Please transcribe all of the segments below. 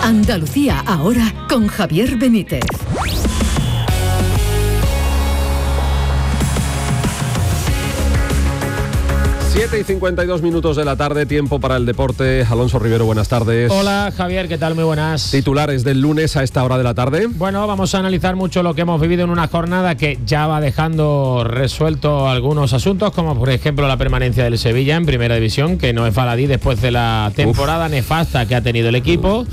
Andalucía ahora con Javier Benítez. Siete y 52 minutos de la tarde, tiempo para el deporte. Alonso Rivero, buenas tardes. Hola Javier, ¿qué tal? Muy buenas. Titulares del lunes a esta hora de la tarde. Bueno, vamos a analizar mucho lo que hemos vivido en una jornada que ya va dejando resuelto algunos asuntos, como por ejemplo la permanencia del Sevilla en Primera División, que no es baladí después de la temporada nefasta que ha tenido el equipo.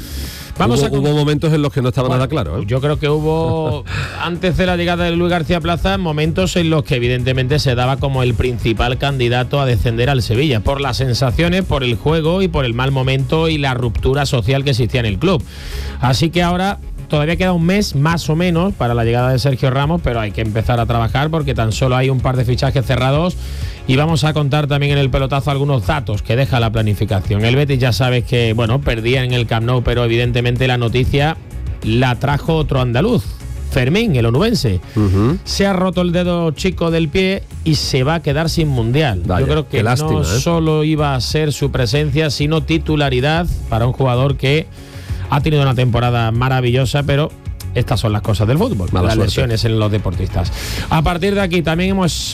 Hubo momentos en los que no estaba nada claro, ¿eh? Yo creo que hubo, antes de la llegada de Luis García Plaza, momentos en los que evidentemente se daba como el principal candidato a descender al Sevilla, por las sensaciones, por el juego y por el mal momento y la ruptura social que existía en el club. Así que ahora todavía queda un mes más o menos para la llegada de Sergio Ramos, pero hay que empezar a trabajar porque tan solo hay un par de fichajes cerrados y vamos a contar también en el pelotazo algunos datos que deja la planificación. El Betis ya sabes que, bueno, perdía en el Camp Nou, pero evidentemente la noticia la trajo otro andaluz, Fermín, el onubense. Se ha roto el dedo chico del pie y se va a quedar sin mundial. Vaya, yo creo que no solo iba a ser su presencia, sino titularidad para un jugador que ha tenido una temporada maravillosa, pero estas son las cosas del fútbol, las lesiones en los deportistas. A partir de aquí también hemos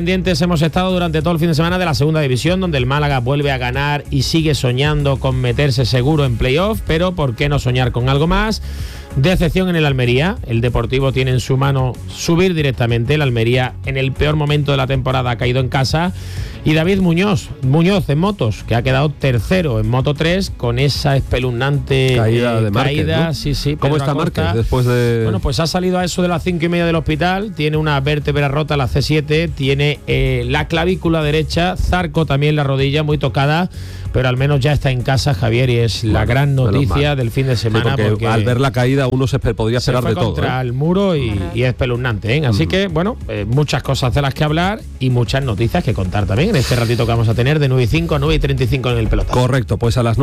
estado durante todo el fin de semana de la segunda división, donde el Málaga vuelve a ganar y sigue soñando con meterse seguro en playoff, pero ¿por qué no soñar con algo más? Decepción en el Almería. El Deportivo tiene en su mano subir directamente. El Almería, en el peor momento de la temporada, ha caído en casa. Y David Muñoz en motos, que ha quedado tercero en Moto 3 con esa espeluznante caída de Márquez, ¿no? Sí. ¿Cómo está Márquez después de...? Bueno, pues ha salido a eso de las 5:30 del hospital. Tiene una vértebra rota, la C7. Tiene la clavícula derecha, zarco también la rodilla, muy tocada. Pero al menos ya está en casa, Javier, y es la gran noticia del fin de semana. Sí, porque al ver la caída uno se podría esperar de todo. Se fue contra el muro y es espeluznante, ¿eh? Así que, bueno, muchas cosas de las que hablar y muchas noticias que contar también en este ratito que vamos a tener de 9:05 a 9:35 en el pelotazo. Correcto, pues a las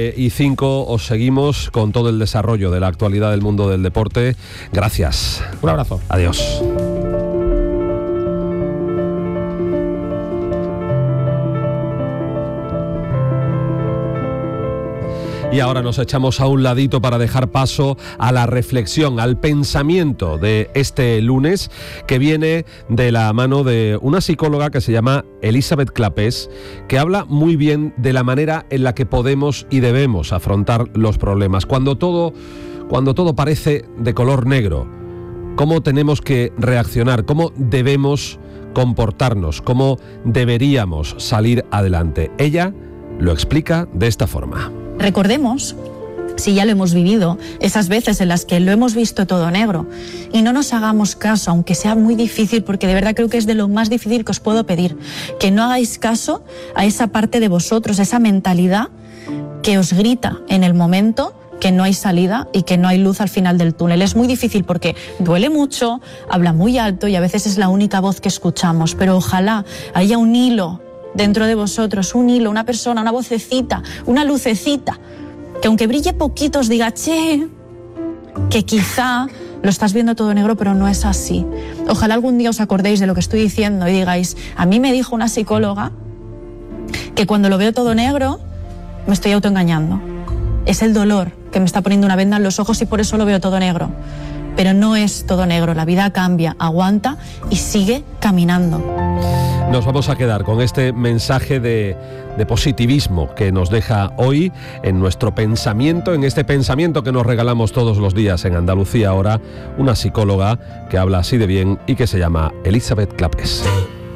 9:05 os seguimos con todo el desarrollo de la actualidad del mundo del deporte. Gracias. Un abrazo. Adiós. Y ahora nos echamos a un ladito para dejar paso a la reflexión, al pensamiento de este lunes, que viene de la mano de una psicóloga que se llama Elisabeth Clapés, que habla muy bien de la manera en la que podemos y debemos afrontar los problemas. Cuando todo parece de color negro, cómo tenemos que reaccionar, cómo debemos comportarnos, cómo deberíamos salir adelante. Ella lo explica de esta forma. Recordemos, si ya lo hemos vivido, esas veces en las que lo hemos visto todo negro, y no nos hagamos caso, aunque sea muy difícil, porque de verdad creo que es de lo más difícil que os puedo pedir, que no hagáis caso a esa parte de vosotros, esa mentalidad que os grita en el momento que no hay salida y que no hay luz al final del túnel. Es muy difícil porque duele mucho, habla muy alto y a veces es la única voz que escuchamos, pero ojalá haya un hilo dentro de vosotros, un hilo, una persona, una vocecita, una lucecita, que aunque brille poquito os diga, che, que quizá lo estás viendo todo negro, pero no es así. Ojalá algún día os acordéis de lo que estoy diciendo y digáis, a mí me dijo una psicóloga que cuando lo veo todo negro me estoy autoengañando. Es el dolor que me está poniendo una venda en los ojos y por eso lo veo todo negro. Pero no es todo negro, la vida cambia, aguanta y sigue caminando. Nos vamos a quedar con este mensaje de positivismo que nos deja hoy en nuestro pensamiento, en este pensamiento que nos regalamos todos los días en Andalucía ahora, una psicóloga que habla así de bien y que se llama Elisabeth Clapés.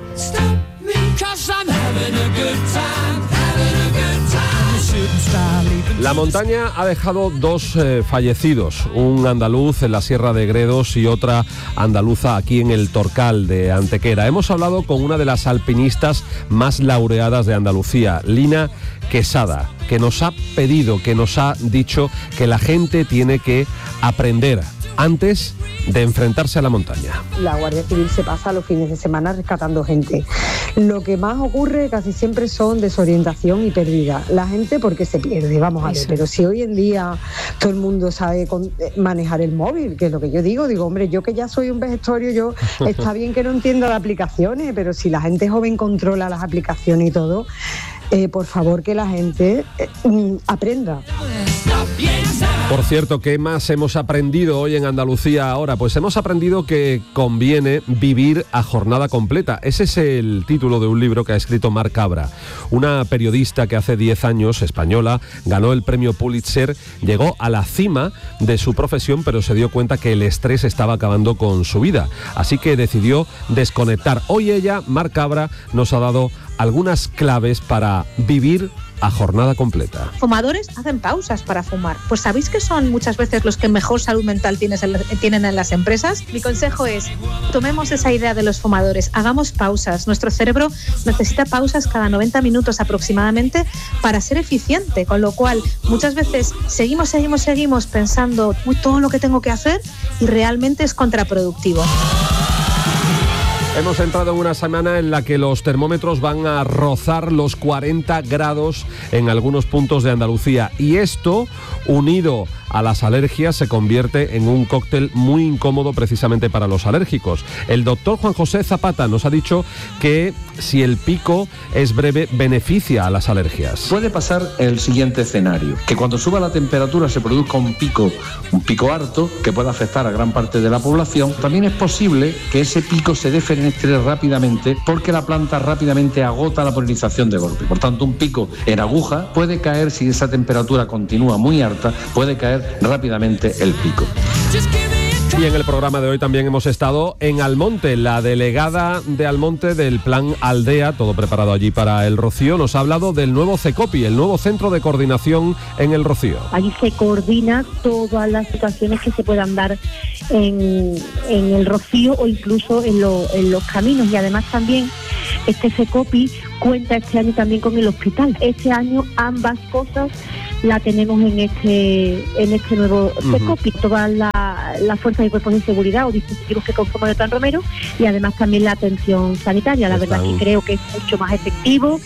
La montaña ha dejado dos fallecidos, un andaluz en la Sierra de Gredos y otra andaluza aquí en el Torcal de Antequera. Hemos hablado con una de las alpinistas más laureadas de Andalucía, Lina Quesada, que nos ha pedido, que nos ha dicho que la gente tiene que aprender antes de enfrentarse a la montaña. La Guardia Civil se pasa los fines de semana rescatando gente. Lo que más ocurre casi siempre son desorientación y pérdida. La gente porque se pierde, vamos a ver, pero si hoy en día todo el mundo sabe manejar el móvil, que es lo que yo digo, hombre, yo que ya soy un vejestorio, está bien que no entienda de aplicaciones, pero si la gente joven controla las aplicaciones y todo, por favor que la gente aprenda. Por cierto, ¿qué más hemos aprendido hoy en Andalucía ahora? Pues hemos aprendido que conviene vivir a jornada completa. Ese es el título de un libro que ha escrito Mar Cabra, una periodista que hace 10 años, española, ganó el premio Pulitzer, llegó a la cima de su profesión, pero se dio cuenta que el estrés estaba acabando con su vida. Así que decidió desconectar. Hoy ella, Mar Cabra, nos ha dado algunas claves para vivir a jornada completa. Fumadores hacen pausas para fumar. Pues ¿sabéis que son muchas veces los que mejor salud mental tienen en las empresas? Mi consejo es, tomemos esa idea de los fumadores, hagamos pausas. Nuestro cerebro necesita pausas cada 90 minutos aproximadamente para ser eficiente, con lo cual muchas veces seguimos pensando todo lo que tengo que hacer y realmente es contraproductivo. Hemos entrado en una semana en la que los termómetros van a rozar los 40 grados en algunos puntos de Andalucía y esto, unido a las alergias, se convierte en un cóctel muy incómodo precisamente para los alérgicos. El doctor Juan José Zapata nos ha dicho que si el pico es breve, beneficia a las alergias. Puede pasar el siguiente escenario, que cuando suba la temperatura se produzca un pico harto que pueda afectar a gran parte de la población. También es posible que ese pico se defenestre rápidamente porque la planta rápidamente agota la polinización de golpe. Por tanto, un pico en aguja puede caer si esa temperatura continúa muy alta, puede caer rápidamente el pico. Y en el programa de hoy también hemos estado en Almonte. La delegada de Almonte del Plan Aldea, todo preparado allí para el Rocío, nos ha hablado del nuevo CECOPI, el nuevo Centro de Coordinación en el Rocío. Allí se coordina todas las situaciones que se puedan dar en el Rocío o incluso en los caminos, y además también este CECOPI cuenta este año también con el hospital. Este año ambas cosas la tenemos en este nuevo CECOPI, todas las fuerzas y cuerpos de seguridad o dispositivos que conforman el Plan Romero, y además también la atención sanitaria. La verdad que creo que es mucho más efectivo.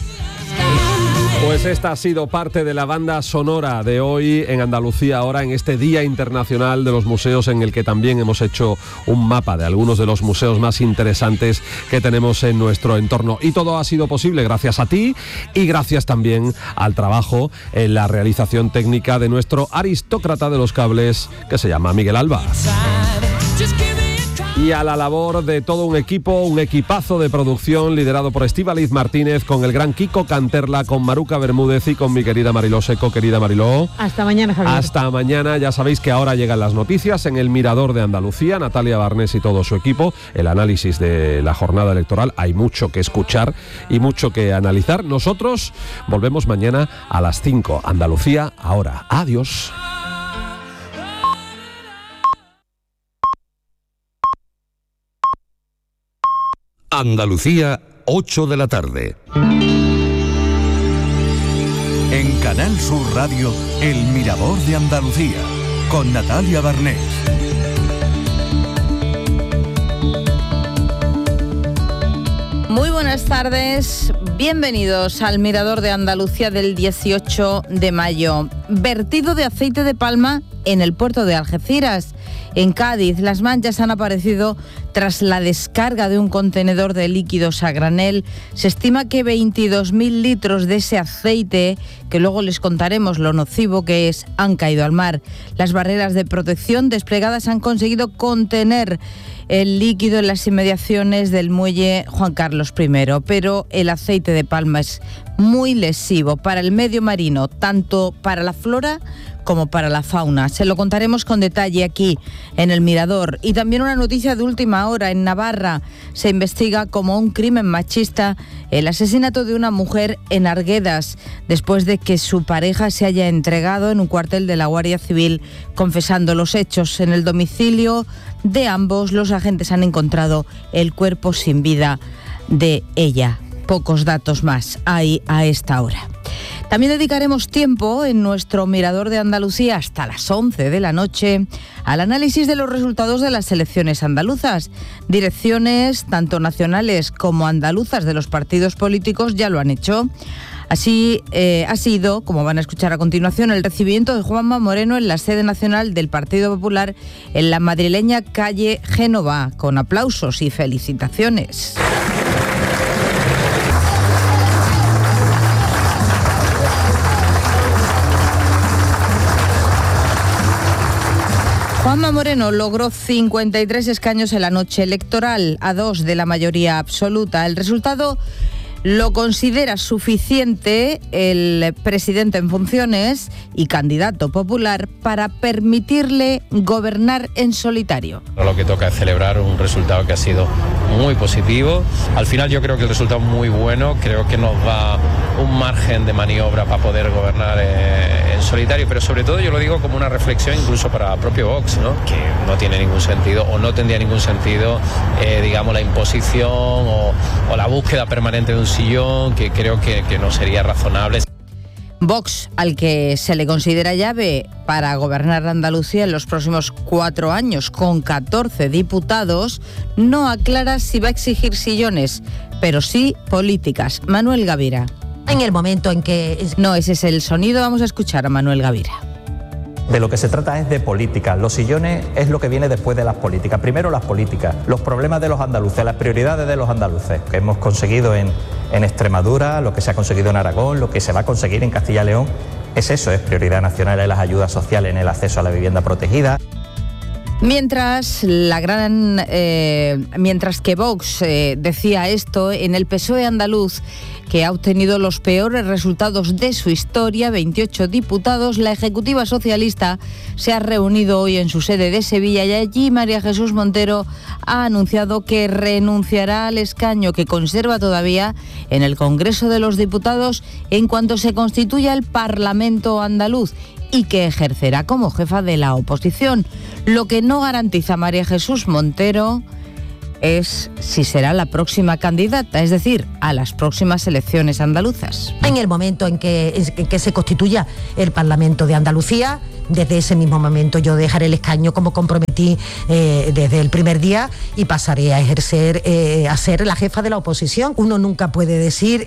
Pues esta ha sido parte de la banda sonora de hoy en Andalucía Ahora, en este Día Internacional de los Museos, en el que también hemos hecho un mapa de algunos de los museos más interesantes que tenemos en nuestro entorno. Y todo ha sido posible gracias a ti y gracias también al trabajo en la realización técnica de nuestro aristócrata de los cables, que se llama Miguel Alba. Y a la labor de todo un equipo, un equipazo de producción liderado por Estíbaliz Martínez, con el gran Kiko Canterla, con Maruca Bermúdez y con mi querida Mariló Seco. Querida Mariló. Hasta mañana, Javier. Hasta mañana. Ya sabéis que ahora llegan las noticias en el Mirador de Andalucía. Natalia Barnés y todo su equipo. El análisis de la jornada electoral. Hay mucho que escuchar y mucho que analizar. Nosotros volvemos mañana a las 5. Andalucía Ahora. Adiós. Andalucía, 8 de la tarde. En Canal Sur Radio, El Mirador de Andalucía, con Natalia Barnés. Muy buenas tardes, bienvenidos al Mirador de Andalucía del 18 de mayo. Vertido de aceite de palma en el puerto de Algeciras. En Cádiz, las manchas han aparecido tras la descarga de un contenedor de líquidos a granel. Se estima que 22.000 litros de ese aceite, que luego les contaremos lo nocivo que es, han caído al mar. Las barreras de protección desplegadas han conseguido contener el líquido en las inmediaciones del muelle Juan Carlos I, pero el aceite de palma es muy lesivo para el medio marino, tanto para la flora como para la fauna. Se lo contaremos con detalle aquí en El Mirador. Y también una noticia de última hora. En Navarra se investiga como un crimen machista el asesinato de una mujer en Arguedas, después de que su pareja se haya entregado en un cuartel de la Guardia Civil confesando los hechos. En el domicilio de ambos, los agentes han encontrado el cuerpo sin vida de ella. Pocos datos más hay a esta hora. También dedicaremos tiempo en nuestro Mirador de Andalucía hasta las 11 de la noche al análisis de los resultados de las elecciones andaluzas. Direcciones tanto nacionales como andaluzas de los partidos políticos ya lo han hecho. Así ha sido, como van a escuchar a continuación, el recibimiento de Juanma Moreno en la sede nacional del Partido Popular en la madrileña calle Génova, con aplausos y felicitaciones. Juanma Moreno logró 53 escaños en la noche electoral, a 2 de la mayoría absoluta. El resultado lo considera suficiente el presidente en funciones y candidato popular para permitirle gobernar en solitario. Lo que toca es celebrar un resultado que ha sido muy positivo. Al final yo creo que el resultado es muy bueno, creo que nos da un margen de maniobra para poder gobernar en solitario, pero sobre todo yo lo digo como una reflexión incluso para el propio Vox, ¿no? Que no tiene ningún sentido o no tendría ningún sentido, digamos, la imposición o la búsqueda permanente de un sillón, que creo que no sería razonable. Vox, al que se le considera llave para gobernar Andalucía en los próximos 4 años, con 14 diputados, no aclara si va a exigir sillones, pero sí políticas. Manuel Gavira. En el momento en que... No, ese es el sonido, vamos a escuchar a Manuel Gavira. De lo que se trata es de política. Los sillones es lo que viene después de las políticas. Primero las políticas, los problemas de los andaluces, las prioridades de los andaluces, que hemos conseguido en Extremadura, lo que se ha conseguido en Aragón, lo que se va a conseguir en Castilla y León. Es eso, es prioridad nacional en las ayudas sociales, en el acceso a la vivienda protegida. Mientras que Vox decía esto, en el PSOE andaluz, que ha obtenido los peores resultados de su historia, 28 diputados, la Ejecutiva Socialista se ha reunido hoy en su sede de Sevilla y allí María Jesús Montero ha anunciado que renunciará al escaño que conserva todavía en el Congreso de los Diputados en cuanto se constituya el Parlamento andaluz y que ejercerá como jefa de la oposición. Lo que no garantiza María Jesús Montero es si será la próxima candidata, es decir, a las próximas elecciones andaluzas. En el momento en que se constituya el Parlamento de Andalucía, desde ese mismo momento yo dejaré el escaño como comprometí desde el primer día y pasaré a ejercer, a ser la jefa de la oposición. Uno nunca puede decir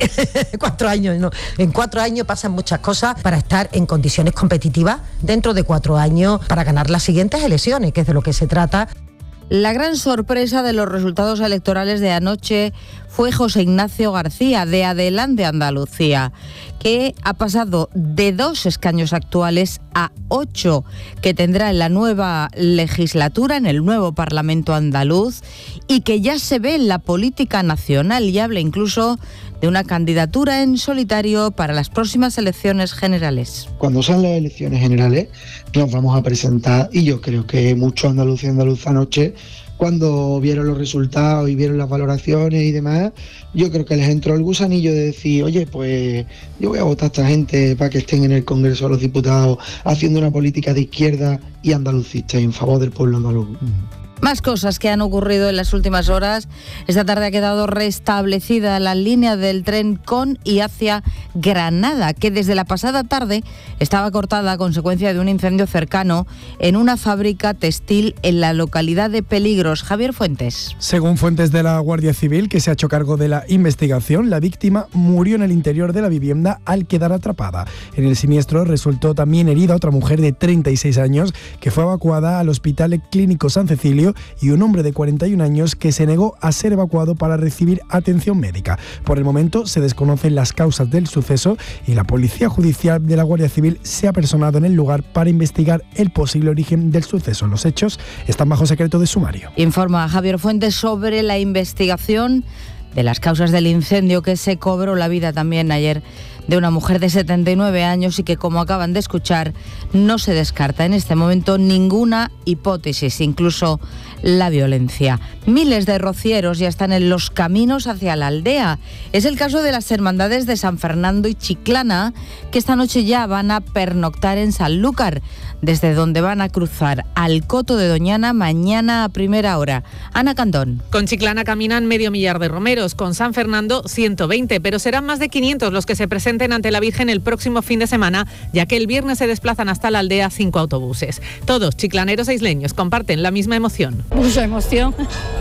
4 años, no. En 4 años pasan muchas cosas para estar en condiciones competitivas dentro de 4 años para ganar las siguientes elecciones, que es de lo que se trata. La gran sorpresa de los resultados electorales de anoche fue José Ignacio García, de Adelante Andalucía, que ha pasado de 2 escaños actuales a 8 que tendrá en la nueva legislatura, en el nuevo Parlamento andaluz, y que ya se ve en la política nacional y habla incluso de una candidatura en solitario para las próximas elecciones generales. Cuando sean las elecciones generales nos vamos a presentar, y yo creo que muchos andaluces y andaluzas anoche, cuando vieron los resultados y vieron las valoraciones y demás, yo creo que les entró el gusanillo de decir, oye, pues yo voy a votar a esta gente para que estén en el Congreso de los Diputados haciendo una política de izquierda y andalucista en favor del pueblo andaluz. Más cosas que han ocurrido en las últimas horas. Esta tarde ha quedado restablecida la línea del tren con y hacia Granada, que desde la pasada tarde estaba cortada a consecuencia de un incendio cercano en una fábrica textil en la localidad de Peligros. Javier Fuentes. Según fuentes de la Guardia Civil, que se ha hecho cargo de la investigación, la víctima murió en el interior de la vivienda al quedar atrapada. En el siniestro resultó también herida otra mujer de 36 años que fue evacuada al Hospital Clínico San Cecilio y un hombre de 41 años que se negó a ser evacuado para recibir atención médica. Por el momento se desconocen las causas del suceso y la Policía Judicial de la Guardia Civil se ha personado en el lugar para investigar el posible origen del suceso. Los hechos están bajo secreto de sumario. Informa Javier Fuentes sobre la investigación de las causas del incendio que se cobró la vida también ayer de una mujer de 79 años y que, como acaban de escuchar, no se descarta en este momento ninguna hipótesis, incluso la violencia. Miles de rocieros ya están en los caminos hacia la aldea. Es el caso de las hermandades de San Fernando y Chiclana, que esta noche ya van a pernoctar en Sanlúcar, desde donde van a cruzar al Coto de Doñana mañana a primera hora. Ana Cantón. Con Chiclana caminan 500 de romeros, con San Fernando 120, pero serán más de 500 los que se presenten ante la Virgen el próximo fin de semana, ya que el viernes se desplazan hasta la aldea 5 autobuses. Todos chiclaneros e isleños comparten la misma emoción. Mucha emoción.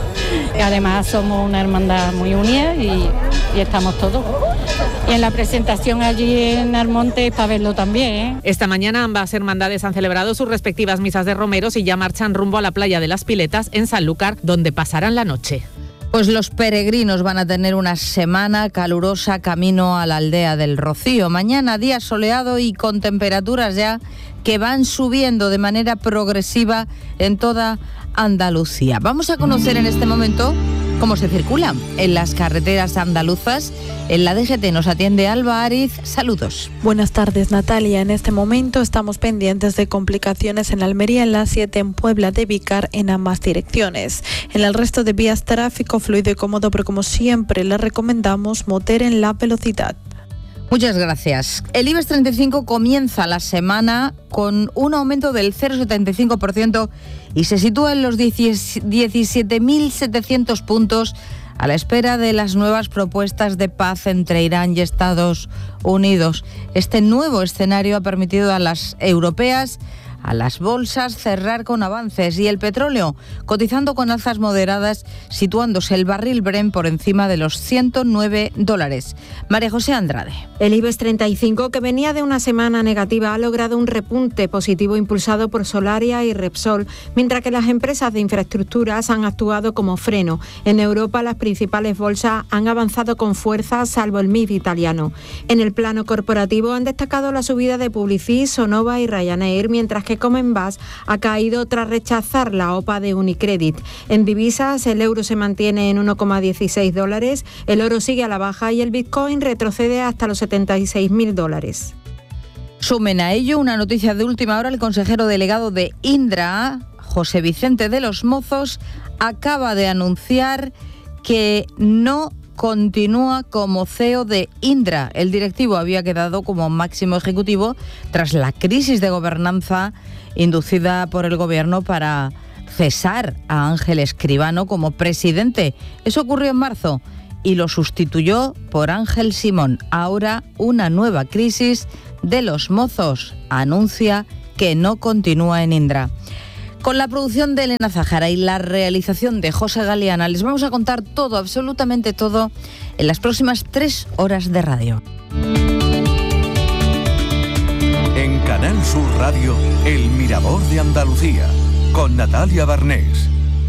Además somos una hermandad muy unida y estamos todos. Y en la presentación allí en Almonte para verlo también, ¿eh? Esta mañana ambas hermandades han celebrado sus respectivas misas de romeros y ya marchan rumbo a la playa de las Piletas en Sanlúcar, donde pasarán la noche. Pues los peregrinos van a tener una semana calurosa camino a la aldea del Rocío. Mañana día soleado y con temperaturas ya que van subiendo de manera progresiva en toda Andalucía. Vamos a conocer en este momento cómo se circula en las carreteras andaluzas. En la DGT nos atiende Alba Ariz. Saludos. Buenas tardes, Natalia. En este momento estamos pendientes de complicaciones en Almería, en la 7, en Puebla de Vícar, en ambas direcciones. En el resto de vías, tráfico fluido y cómodo, pero como siempre le recomendamos moderen la velocidad. Muchas gracias. El IBEX 35 comienza la semana con un aumento del 0,75% y se sitúa en los 17.700 puntos a la espera de las nuevas propuestas de paz entre Irán y Estados Unidos. Este nuevo escenario ha permitido a las europeas, a las bolsas, cerrar con avances, y el petróleo cotizando con alzas moderadas, situándose el barril Brent por encima de los $109. María José Andrade. El IBEX 35, que venía de una semana negativa, ha logrado un repunte positivo impulsado por Solaria y Repsol, mientras que las empresas de infraestructuras han actuado como freno. En Europa, las principales bolsas han avanzado con fuerza, salvo el MIB italiano. En el plano corporativo han destacado la subida de Publicis, Sonova y Ryanair, mientras que Comenbas ha caído tras rechazar la OPA de Unicredit. En divisas, el euro se mantiene en $1,16, el oro sigue a la baja y el Bitcoin retrocede hasta los $76.000. Sumen a ello una noticia de última hora. El consejero delegado de Indra, José Vicente de los Mozos, acaba de anunciar que no continúa como CEO de Indra. El directivo había quedado como máximo ejecutivo tras la crisis de gobernanza inducida por el gobierno para cesar a Ángel Escribano como presidente. Eso ocurrió en marzo y lo sustituyó por Ángel Simón. Ahora una nueva crisis de los Mozos anuncia que no continúa en Indra. Con la producción de Elena Zahara y la realización de José Galeana, les vamos a contar todo, absolutamente todo, en las próximas 3 horas de radio. En Canal Sur Radio, El Mirador de Andalucía, con Natalia Barnés.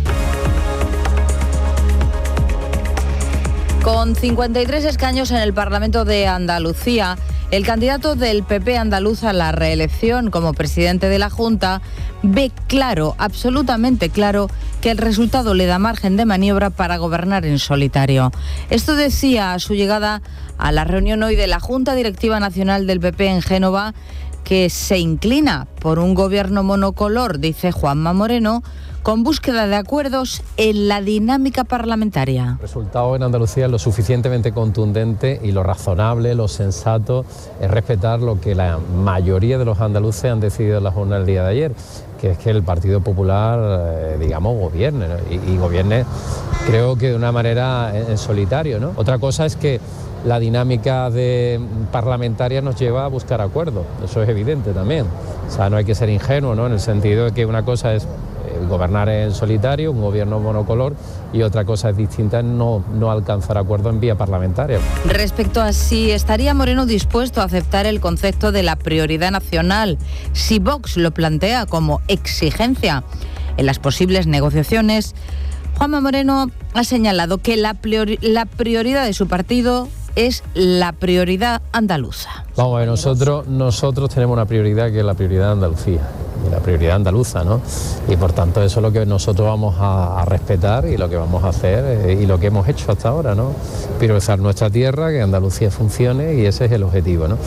Con 53 escaños en el Parlamento de Andalucía, el candidato del PP andaluz a la reelección como presidente de la Junta ve claro, absolutamente claro, que el resultado le da margen de maniobra para gobernar en solitario. Esto decía a su llegada a la reunión hoy de la Junta Directiva Nacional del PP en Génova, que se inclina por un gobierno monocolor, dice Juanma Moreno, con búsqueda de acuerdos en la dinámica parlamentaria. El resultado en Andalucía es lo suficientemente contundente y lo razonable, lo sensato, es respetar lo que la mayoría de los andaluces han decidido en la jornada del día de ayer, que es que el Partido Popular, gobierne, ¿no? y gobierne, creo que de una manera en solitario, ¿no? Otra cosa es que la dinámica parlamentaria nos lleva a buscar acuerdos, eso es evidente también. O sea, no hay que ser ingenuo, ¿no? En el sentido de que una cosa es gobernar en solitario, un gobierno monocolor, y otra cosa es distinta, no alcanzar acuerdo en vía parlamentaria. Respecto a si estaría Moreno dispuesto a aceptar el concepto de la prioridad nacional, si Vox lo plantea como exigencia en las posibles negociaciones, Juanma Moreno ha señalado que la prioridad de su partido es la prioridad andaluza. Vamos a ver, nosotros tenemos una prioridad que es la prioridad de Andalucía, la prioridad andaluza, ¿no? Y por tanto eso es lo que nosotros vamos a respetar y lo que vamos a hacer y lo que hemos hecho hasta ahora, ¿no? Priorizar nuestra tierra, que Andalucía funcione, y ese es el objetivo, ¿no?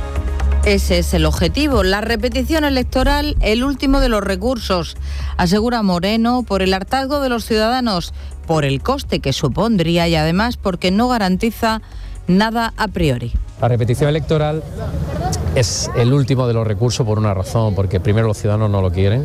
Ese es el objetivo. La repetición electoral, el último de los recursos, asegura Moreno, por el hartazgo de los ciudadanos, por el coste que supondría y además porque no garantiza nada a priori. La repetición electoral es el último de los recursos por una razón, porque primero los ciudadanos no lo quieren,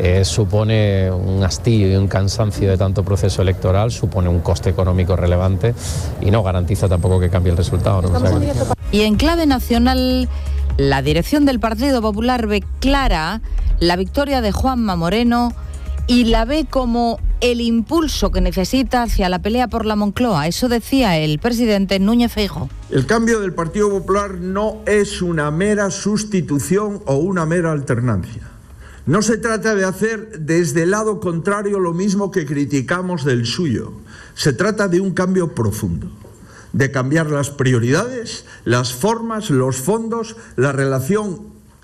supone un hastío y un cansancio de tanto proceso electoral, supone un coste económico relevante y no garantiza tampoco que cambie el resultado, ¿no? Y en clave nacional, la dirección del Partido Popular ve clara la victoria de Juanma Moreno y la ve como el impulso que necesita hacia la pelea por la Moncloa. Eso decía el presidente Núñez Feijóo. El cambio del Partido Popular no es una mera sustitución o una mera alternancia. No se trata de hacer desde el lado contrario lo mismo que criticamos del suyo. Se trata de un cambio profundo, de cambiar las prioridades, las formas, los fondos, la relación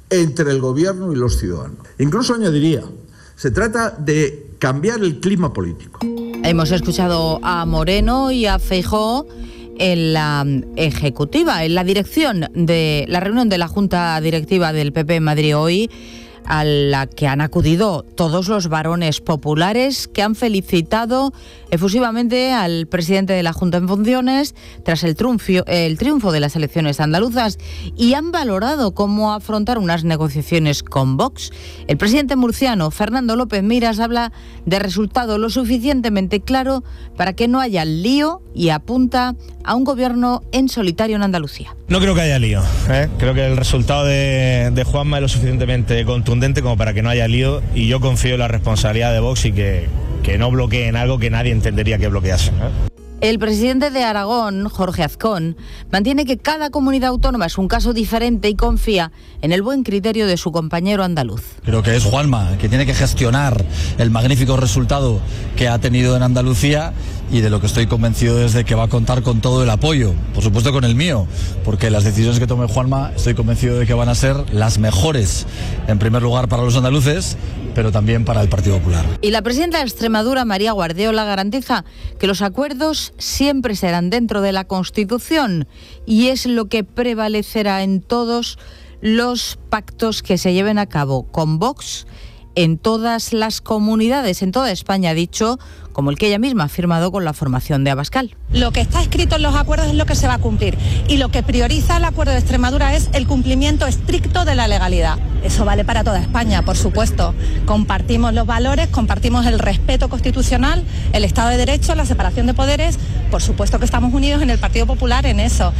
entre el gobierno y los ciudadanos. Incluso añadiría, se trata de cambiar el clima político. Hemos escuchado a Moreno y a Feijóo en la ejecutiva, en la dirección de la reunión de la Junta Directiva del PP en Madrid hoy, a la que han acudido todos los varones populares que han felicitado efusivamente al presidente de la Junta en funciones tras el triunfo de las elecciones andaluzas y han valorado cómo afrontar unas negociaciones con Vox. El presidente murciano, Fernando López Miras, habla de resultado lo suficientemente claro para que no haya lío y apunta a un gobierno en solitario en Andalucía. No creo que haya lío, Creo que el resultado de Juanma es lo suficientemente contundente como para que no haya lío, y yo confío en la responsabilidad de Vox y que no bloqueen algo que nadie entendería que bloqueasen. El presidente de Aragón, Jorge Azcón, mantiene que cada comunidad autónoma es un caso diferente y confía en el buen criterio de su compañero andaluz. Creo que es Juanma que tiene que gestionar el magnífico resultado que ha tenido en Andalucía, y de lo que estoy convencido es de que va a contar con todo el apoyo, por supuesto con el mío, porque las decisiones que tome Juanma estoy convencido de que van a ser las mejores, en primer lugar para los andaluces, pero también para el Partido Popular. Y la presidenta de Extremadura, María Guardiola, garantiza que los acuerdos siempre serán dentro de la Constitución y es lo que prevalecerá en todos los pactos que se lleven a cabo con Vox en todas las comunidades, en toda España, ha dicho, como el que ella misma ha firmado con la formación de Abascal. Lo que está escrito en los acuerdos es lo que se va a cumplir, y lo que prioriza el acuerdo de Extremadura es el cumplimiento estricto de la legalidad. Eso vale para toda España, por supuesto. Compartimos los valores, compartimos el respeto constitucional, el Estado de Derecho, la separación de poderes. Por supuesto que estamos unidos en el Partido Popular en eso.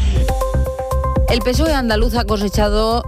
El PSOE andaluz ha cosechado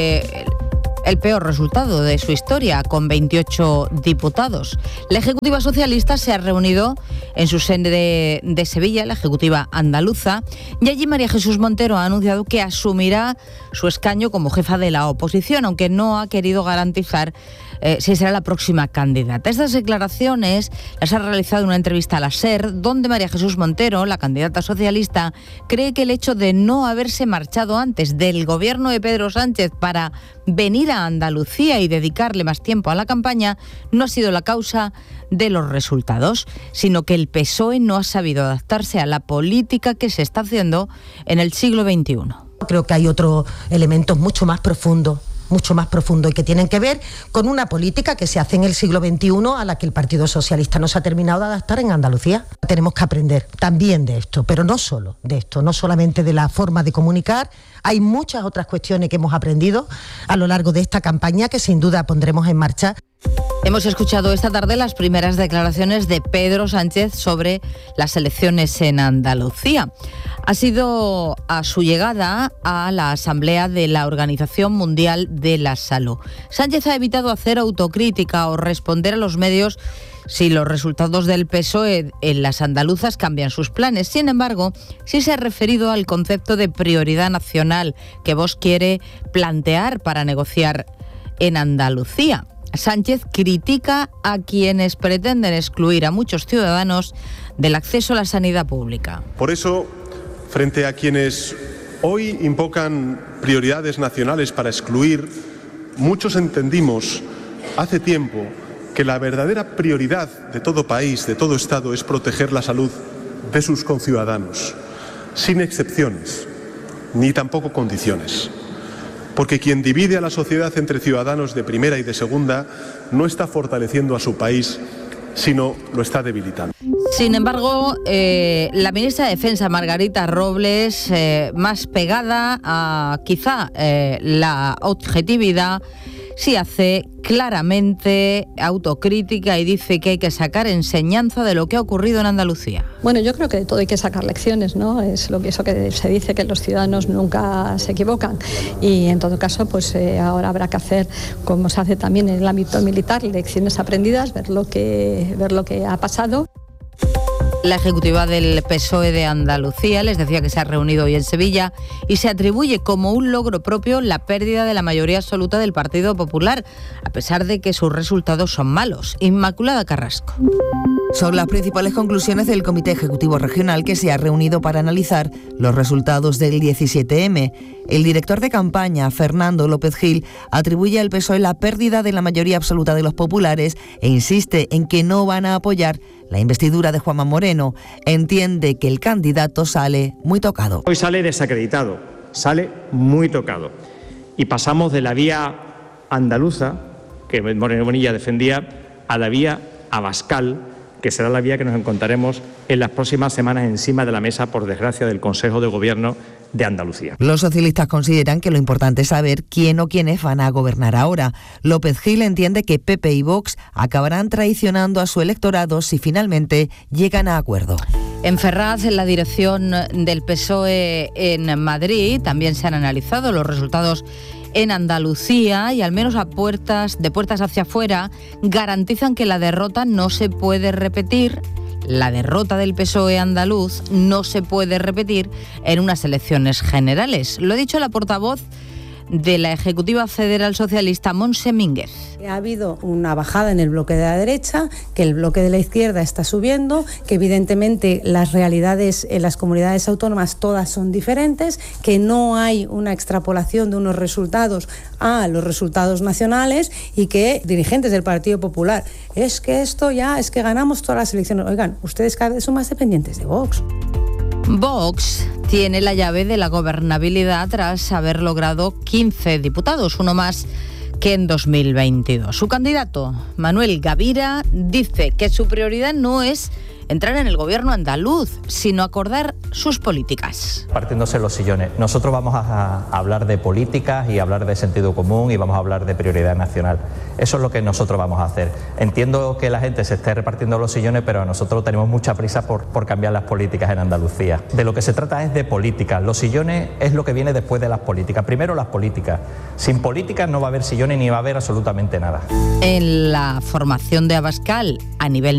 el peor resultado de su historia, con 28 diputados. La Ejecutiva Socialista se ha reunido en su sede de Sevilla, la Ejecutiva Andaluza, y allí María Jesús Montero ha anunciado que asumirá su escaño como jefa de la oposición, aunque no ha querido garantizar si será la próxima candidata. Estas declaraciones las ha realizado en una entrevista a la SER, donde María Jesús Montero, la candidata socialista, cree que el hecho de no haberse marchado antes del gobierno de Pedro Sánchez para venir a Andalucía y dedicarle más tiempo a la campaña no ha sido la causa de los resultados, sino que el PSOE no ha sabido adaptarse a la política que se está haciendo en el siglo XXI. Creo que hay otros elementos mucho más profundos y que tienen que ver con una política que se hace en el siglo XXI a la que el Partido Socialista no se ha terminado de adaptar en Andalucía. Tenemos que aprender también de esto, pero no solo de esto, no solamente de la forma de comunicar. Hay muchas otras cuestiones que hemos aprendido a lo largo de esta campaña que sin duda pondremos en marcha. Hemos escuchado esta tarde las primeras declaraciones de Pedro Sánchez sobre las elecciones en Andalucía. Ha sido a su llegada a la Asamblea de la Organización Mundial de la Salud. Sánchez ha evitado hacer autocrítica o responder a los medios si los resultados del PSOE en las andaluzas cambian sus planes. Sin embargo, sí se ha referido al concepto de prioridad nacional que Vox quiere plantear para negociar en Andalucía. Sánchez critica a quienes pretenden excluir a muchos ciudadanos del acceso a la sanidad pública. Por eso, frente a quienes hoy invocan prioridades nacionales para excluir, muchos entendimos hace tiempo que la verdadera prioridad de todo país, de todo Estado, es proteger la salud de sus conciudadanos, sin excepciones, ni tampoco condiciones. Porque quien divide a la sociedad entre ciudadanos de primera y de segunda no está fortaleciendo a su país, sino lo está debilitando. Sin embargo, la ministra de Defensa, Margarita Robles, más pegada a quizá la objetividad, sí hace claramente autocrítica y dice que hay que sacar enseñanza de lo que ha ocurrido en Andalucía. Bueno, yo creo que de todo hay que sacar lecciones, ¿no? Es lo que eso que se dice, que los ciudadanos nunca se equivocan, y en todo caso, pues ahora habrá que hacer, como se hace también en el ámbito militar, lecciones aprendidas, ver lo que ha pasado. La ejecutiva del PSOE de Andalucía les decía que se ha reunido hoy en Sevilla y se atribuye como un logro propio la pérdida de la mayoría absoluta del Partido Popular, a pesar de que sus resultados son malos. Inmaculada Carrasco. Son las principales conclusiones del Comité Ejecutivo Regional que se ha reunido para analizar los resultados del 17M. El director de campaña, Fernando López Gil, atribuye al PSOE la pérdida de la mayoría absoluta de los populares e insiste en que no van a apoyar la investidura de Juanma Moreno. Entiende que el candidato sale muy tocado. Hoy sale desacreditado, sale muy tocado. Y pasamos de la vía andaluza, que Moreno Bonilla defendía, a la vía abascal, que será la vía que nos encontraremos en las próximas semanas encima de la mesa, por desgracia, del Consejo de Gobierno de Andalucía. Los socialistas consideran que lo importante es saber quién o quiénes van a gobernar ahora. López Gil entiende que PP y Vox acabarán traicionando a su electorado si finalmente llegan a acuerdo. En Ferraz, en la dirección del PSOE en Madrid, también se han analizado los resultados en Andalucía y al menos de puertas hacia afuera garantizan que la derrota no se puede repetir. La derrota del PSOE andaluz no se puede repetir en unas elecciones generales. Lo ha dicho la portavoz de la Ejecutiva Federal Socialista, Montse Mínguez. Ha habido una bajada en el bloque de la derecha, que el bloque de la izquierda está subiendo, que evidentemente las realidades en las comunidades autónomas todas son diferentes, que no hay una extrapolación de unos resultados a los resultados nacionales y que dirigentes del Partido Popular, es que esto ya, es que ganamos todas las elecciones. Oigan, ustedes cada vez son más dependientes de Vox. Vox tiene la llave de la gobernabilidad tras haber logrado 15 diputados, uno más que en 2022. Su candidato, Manuel Gavira, dice que su prioridad no es entrar en el gobierno andaluz, sino acordar sus políticas. Partiéndose los sillones. Nosotros vamos a hablar de políticas y hablar de sentido común y vamos a hablar de prioridad nacional. Eso es lo que nosotros vamos a hacer. Entiendo que la gente se esté repartiendo los sillones, pero nosotros tenemos mucha prisa por cambiar las políticas en Andalucía. De lo que se trata es de políticas. Los sillones es lo que viene después de las políticas. Primero las políticas. Sin políticas no va a haber sillones ni va a haber absolutamente nada. En la formación de Abascal, a nivel